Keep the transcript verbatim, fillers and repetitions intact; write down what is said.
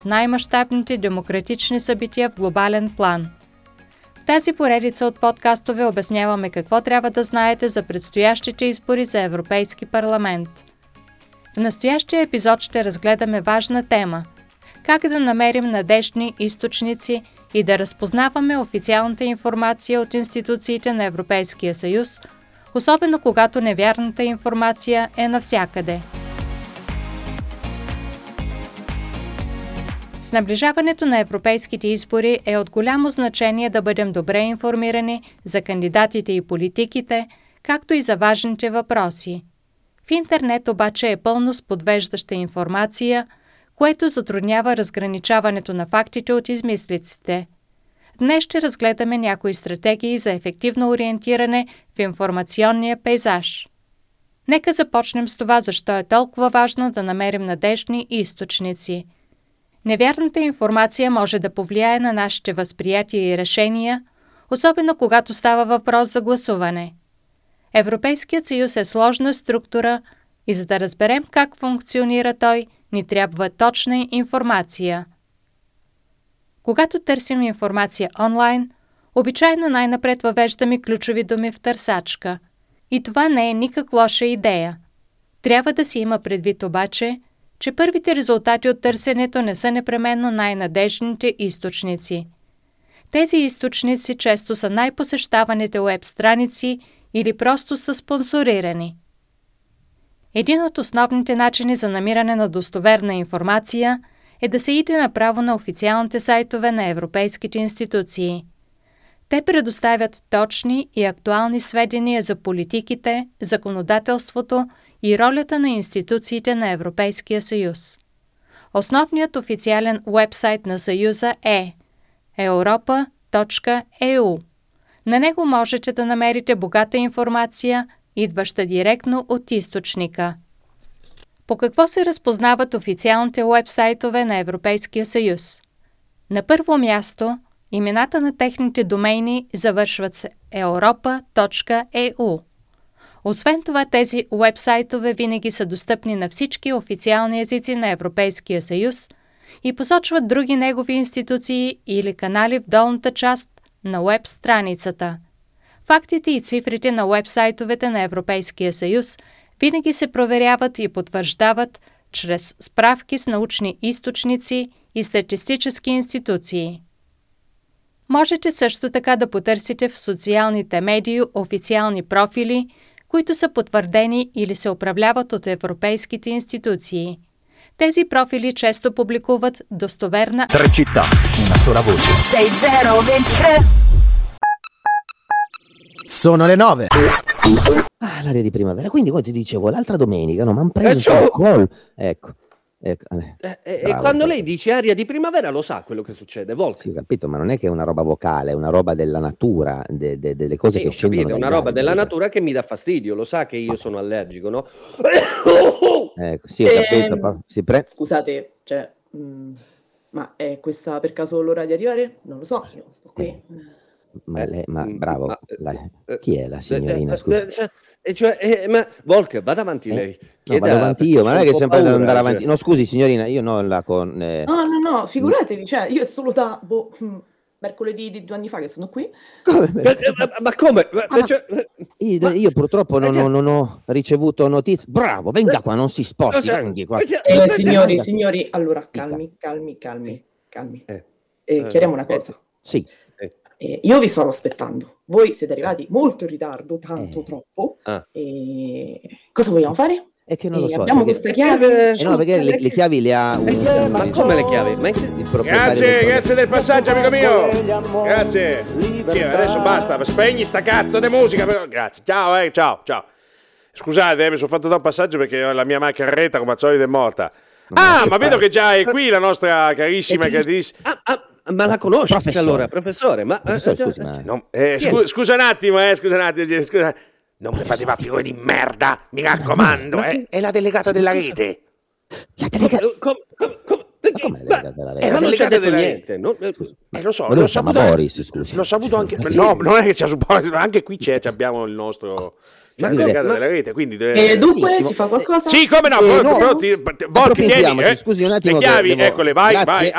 най-мащабните демократични събития в глобален план. В тази поредица от подкастове обясняваме какво трябва да знаете за предстоящите избори за Европейски парламент. В настоящия епизод ще разгледаме важна тема – как да намерим надеждни източници и да разпознаваме официалната информация от институциите на Европейския съюз, особено когато невярната информация е навсякъде. С наближаването на европейските избори е от голямо значение да бъдем добре информирани за кандидатите и политиките, както и за важните въпроси. В интернет обаче е пълно с подвеждаща информация, което затруднява разграничаването на фактите от измислиците. Днес ще разгледаме някои стратегии за ефективно ориентиране в информационния пейзаж. Нека започнем с това, защо е толкова важно да намерим надеждни източници. Невярната информация може да повлияе на нашите възприятия и решения, особено когато става въпрос за гласуване. Европейският съюз е сложна структура и за да разберем как функционира той, ни трябва точна информация. Когато търсим информация онлайн, обичайно най-напред въвеждаме ключови думи в търсачка. И това не е никак лоша идея. Трябва да си има предвид обаче, че първите резултати от търсенето не са непременно най-надежните източници. Тези източници често са най-посещаваните уеб страници или просто са спонсорирани. Един от основните начини за намиране на достоверна информация е да се иде направо на официалните сайтове на европейските институции. Те предоставят точни и актуални сведения за политиките, законодателството и ролята на институциите на Европейския съюз. Основният официален уебсайт на Съюза е европа точка е у. На него можете да намерите богата информация, идваща директно от източника. По какво се разпознават официалните уебсайтове на Европейския съюз? На първо място, имената на техните домейни завършват с европа точка е у. Освен това, тези уебсайтове винаги са достъпни на всички официални езици на Европейския съюз и посочват други негови институции или канали в долната част на уеб страницата. Фактите и цифрите на уебсайтовете на Европейския съюз винаги се проверяват и потвърждават чрез справки с научни източници и статистически институции. Можете също така да потърсите в социалните медии официални профили, които са потвърдени или се управляват от европейските институции. Тези профили често публикуват достоверна Tre città, una sola voce. sei zero ventitré. Sono le nove. Ah, l'aria di primavera. Quindi poi ti dicevo, l'altra domenica, no, mi hanno preso Eh, sul ciao. collo. Ecco. ecco. eh, Eh, eh, e bravo, quando bravo. lei dice aria di primavera lo sa quello che succede, Volk. Sì, ho capito, ma non è che è una roba vocale, è una roba della natura, de- de- delle cose Sì, che ho scendono capito, è una dagli roba della alberi. natura che mi dà fastidio, lo sa che io sono allergico, no? Ecco, sì, ho capito. Ehm, però- si pre- Scusate, cioè, mh, ma è questa per caso l'ora di arrivare? Non lo so, io sto qui. ma, Eh, lei, ma mm, bravo, ma, eh, lei- eh, chi è la eh, signorina? eh, Scusa. eh, cioè, eh, cioè, eh, ma Volk, vada avanti Eh? lei. No, Chieda, vado avanti perché io, c'ho ma non è un che po' sempre devo paura, andare cioè. avanti. No, scusi, signorina, io non la con. eh, No, no, no, figuratevi, cioè, io è solo da boh, mh, mercoledì di due anni fa che sono qui. come Eh, me- eh, ma, ma come? Ma- Ah, cioè, eh, Io, ma- io purtroppo non, eh, cioè, ho- non ho ricevuto notizie. Bravo, venga eh, qua, non si sposti, cioè, venga qua. eh, cioè, Eh, eh, signori, venga. signori, allora, Dica. calmi, calmi, calmi, calmi. eh, Eh, eh, chiariamo una eh, cosa. Sì, sì. Eh, io vi stavo aspettando. Voi siete arrivati molto in ritardo, tanto Eh. troppo. Ah. E cosa vogliamo fare? è che non lo Eh, so. abbiamo perché- questa Eh, chiave. eh, eh no, perché le, le chiavi le ha un, Eh, sì, ma come le chiavi? Ma in che- il proprietario Grazie, del- grazie del passaggio, amico mio. Grazie. Sì, adesso basta, spegni sta cazzo di musica. Però. Grazie. Ciao, eh, ciao, ciao. Scusate, eh, mi sono fatto da un passaggio perché la mia macchiaretta, come al solito, è morta. Ah, ma vedo che già è qui la nostra carissima Eh, e gradissima. Ah, ah, ma la conosci Professore. allora, professore? Ma, Professore, eh, scusi, eh, ma- Non- eh, Chi è? scu- scusa un attimo, eh, scusa un attimo, eh, scusa. Non mi fate fare figure di merda, mi raccomando, Ma eh. che- È la delegata Ma della cosa- rete. La delega- come, come, come, Ma com'è ma- delegata della eh, rete? ma non ci ha delegata detto della- niente. non- eh, Eh, lo so, Ma l'ho dove siamo? saputo, A Boris, scusi. l'ho saputo anche. Sì. No, non è che c'è su Boris, anche qui c'è, abbiamo il nostro. Ma C'è la come? delegata Ma- della rete, quindi. E deve- dunque benissimo. si fa qualcosa? Sì, come no, Eh, pronto, no. pronti. Volti, tieni, Appropriamoci, eh. scusi un attimo Le che chiavi, devo- eccole, vai, Grazie. vai.